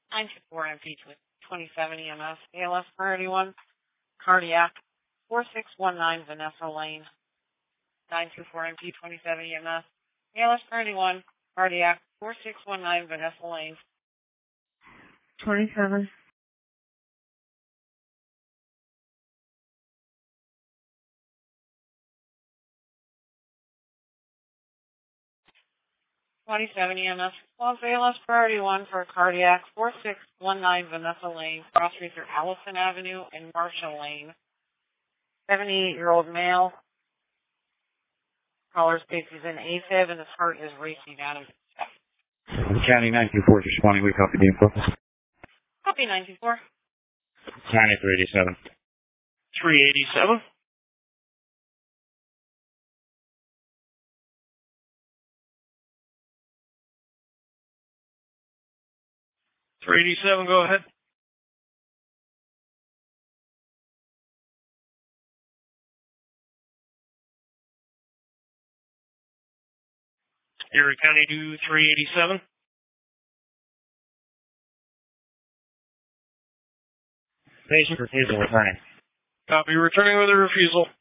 924 MP 27 EMS, ALS priority 1, cardiac 4619 Vanessa Lane. 924 MP 27 EMS, ALS priority 1, cardiac 4619 Vanessa Lane. 27. EMS, Los ALS priority 1 for cardiac 4619 Vanessa Lane, cross through Allison Avenue and Marshall Lane. 78-year-old male. Caller states he's in AFib and his heart is racing out of his chest. County 924 is responding. We copy the info. Copy 924. 9387. 387. Go ahead. Erie County to 387. Patient refusal returning. Copy, returning with a refusal.